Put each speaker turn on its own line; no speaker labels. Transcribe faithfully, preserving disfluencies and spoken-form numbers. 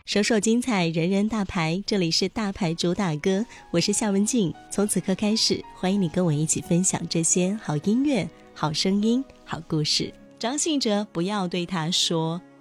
首首精彩，人人大牌，这里是大牌主打歌，我是夏文静。从此刻开始，欢迎你跟我一起分享这些好音乐、好声音、好故事。张信哲不要对他说，